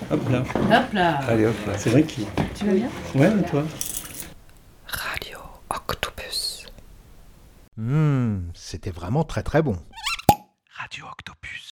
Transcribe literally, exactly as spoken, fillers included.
Hop là. Hop là. Allez, hop là. C'est vrai qui. Tu vas bien? Ouais, et toi? Radio Octopus. Mmh, c'était vraiment très très bon. Radio Octopus.